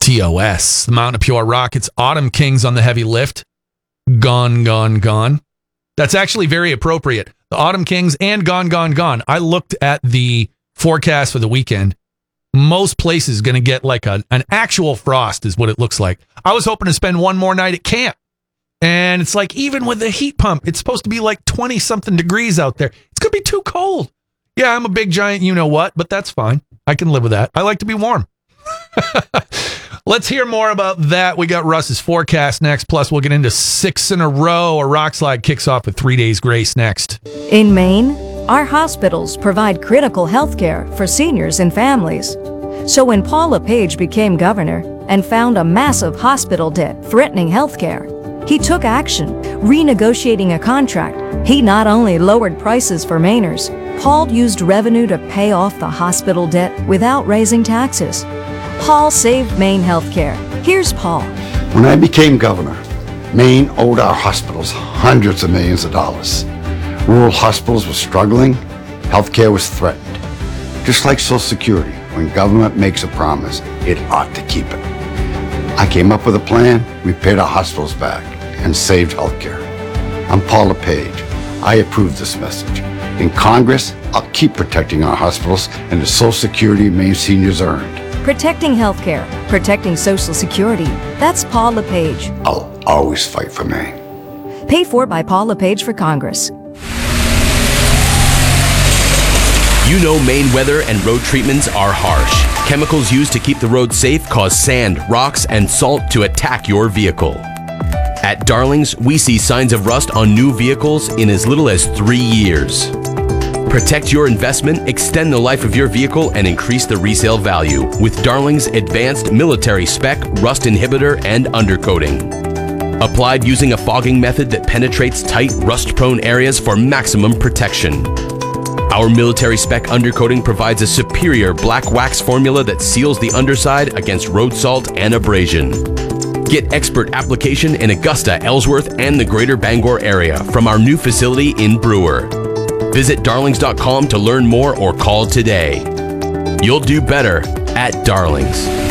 TOS, the Mountain of Pure Rockets, Autumn Kings on the heavy lift. Gone, gone, gone. That's actually very appropriate. The Autumn Kings and Gone, Gone, Gone. I looked at the forecast for the weekend. Most places going to get like an actual frost is what it looks like. I was hoping to spend one more night at camp. And it's like, even with the heat pump, it's supposed to be like 20-something degrees out there. It's going to be too cold. Yeah, I'm a big giant you-know-what, but that's fine. I can live with that. I like to be warm. Let's hear more about that. We got Russ's forecast next. Plus, we'll get into 6 in a row. A rock slide kicks off with 3 days grace next. In Maine, our hospitals provide critical health care for seniors and families. So when Paul LePage became governor and found a massive hospital debt threatening health care, he took action, renegotiating a contract. He not only lowered prices for Mainers, Paul used revenue to pay off the hospital debt without raising taxes. Paul saved Maine healthcare. Here's Paul. When I became governor, Maine owed our hospitals hundreds of millions of dollars. Rural hospitals were struggling, healthcare was threatened. Just like Social Security, when government makes a promise, it ought to keep it. I came up with a plan, we paid our hospitals back, and saved healthcare. I'm Paul LePage. I approve this message. In Congress, I'll keep protecting our hospitals and the Social Security Maine seniors earned. Protecting healthcare, protecting Social Security. That's Paul LePage. I'll always fight for Maine. Paid for by Paul LePage for Congress. You know Maine weather and road treatments are harsh. Chemicals used to keep the road safe cause sand, rocks, and salt to attack your vehicle. At Darlings, we see signs of rust on new vehicles in as little as 3 years. Protect your investment, extend the life of your vehicle, and increase the resale value with Darling's advanced military spec rust inhibitor and undercoating. Applied using a fogging method that penetrates tight, rust-prone areas for maximum protection. Our military spec undercoating provides a superior black wax formula that seals the underside against road salt and abrasion. Get expert application in Augusta, Ellsworth, and the greater Bangor area from our new facility in Brewer. Visit darlings.com to learn more or call today. You'll do better at Darlings.